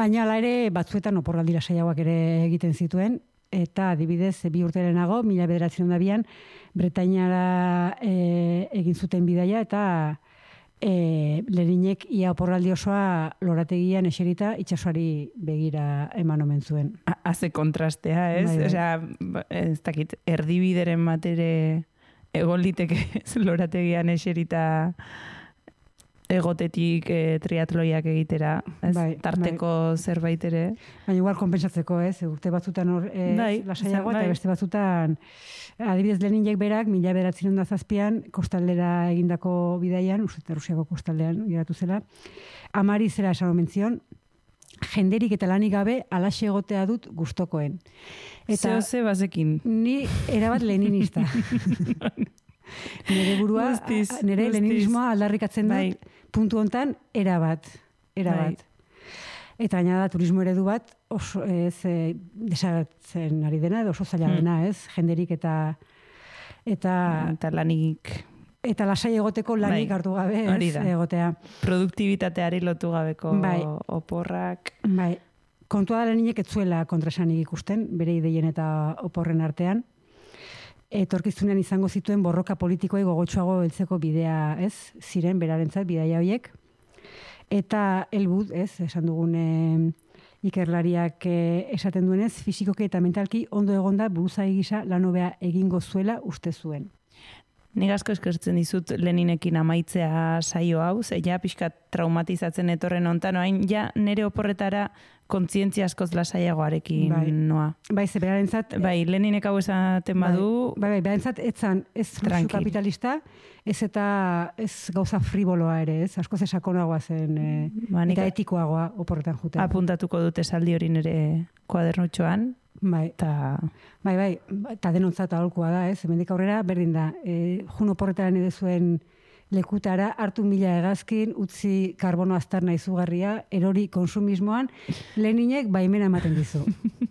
Baina ala ere batzuetan oporraldi lasaiagoak ere egiten zituen, eta adibidez 2 urte lehenago, 1902an, Bretainara egin zuten bidaia, eta Leninek ia oporraldi osoa lorategian eserita itsasoari begira eman omen zuen. Haze kontrastea, ez? Bai. Osea, ez dakit, erdibideren batere egon liteke lorategian eserita egotetik triatloiak egitera, ez? Bai, Tarteko zerbait ere. Baina igual konpensatzeko, ez? Urte batzutan lasaiago, eta beste batzutan adibidez Leninek berak 1907an kostaldera egindako bidaian, uste Rusiako kostaldean geratu zela, amari zera esan omen zion, jenderik eta lanik gabe alaxe egotea dut gustokoen. Eta Ze bazekin. ni erabat leninista. Nire burua, nire leninismoa aldarrikatzen dut, puntu hontan, erabat. Eta gaina da, turismo eredu bat, oso desagertzen ari dena, oso zaila dena, ez? Jenderik eta lanik. Eta lasai egoteko lanik hartu gabe, ez? Egotea. Produktibitateari lotu gabeko oporrak. Bai. Kontua da Leninek ez zuela kontraesanik ikusten, bere ideien eta oporren artean. Etorkizunean izango zituen borroka politikoei gogotsuago heltzeko bidea, ez? Ziren berarentzat bidaia horiek. Eta helbut, ez? Esan dugun ikerlariak esaten duenez, fisikoki eta mentalki ondo egonda buruzagi gisa lan hobea egingo zuela uste zuen. Nik asko eskertzen dizut Leninekin amaitzea saio hau, ze ja pixkat traumatizatzen etorren hontan, orain ja nere oporretara kontzientzia askoz lasaiagoarekin noa. Bai, ze berarentzat... Bai, Leninek hau esaten badu... Bai, berarentzat ez fluxu kapitalista, ez gauza friboloa ere, ez? Askoz esakonagoa zen, eta etikoagoa oporretan juten. Apuntatuko dute esaldi hori nire kuadernutxoan. Bai, eta denontzat aholkua da, ez? Hemendik aurrera, berdin da, jun oporretaren edo zuen lekutara, hartu 1000 hegazkin, utzi karbono aztarna izugarria, erori konsumismoan, Leninek baimena ematen dizu.